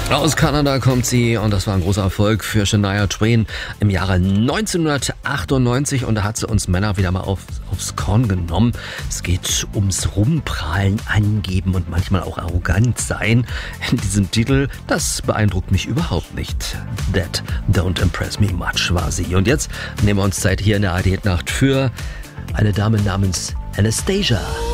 Aus Kanada kommt sie und das war ein großer Erfolg für Shania Twain im Jahre 1998 und da hat sie uns Männer wieder mal aufs Korn genommen. Es geht ums Rumprahlen, Angeben und manchmal auch arrogant sein. In diesem Titel, das beeindruckt mich überhaupt nicht. That don't impress me much war sie. Und jetzt nehmen wir uns Zeit hier in der ARD Nacht für eine Dame namens Anastasia.